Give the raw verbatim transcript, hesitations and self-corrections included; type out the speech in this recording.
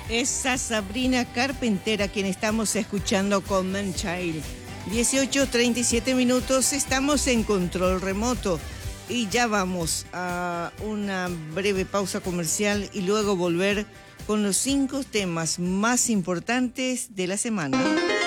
Esa Sabrina Carpenter, a quien estamos escuchando con Man Child. dieciocho treinta y siete minutos, estamos en control remoto y ya vamos a una breve pausa comercial y luego volver con los cinco temas más importantes de la semana.